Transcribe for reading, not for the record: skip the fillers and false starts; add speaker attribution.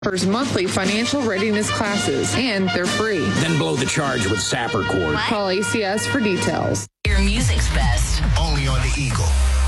Speaker 1: offers monthly financial readiness classes, and they're free.
Speaker 2: Then blow the charge with Sapper Cord.
Speaker 1: Call ACS for details.
Speaker 3: Your music's best.
Speaker 4: Only on the Eagle.